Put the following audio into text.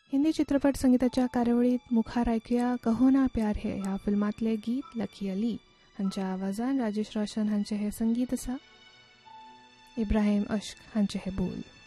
हिंदी चित्रपट संगीताच्या कार्यावळीत मुखार ऐकूया कहो ना प्यार है ह्या फिल्मातले गीत लकी अली हांच्या आवाजान राजेश रोशन हांचे हे संगीत आसा. इब्राहिम अश्क हांचे हे बोल.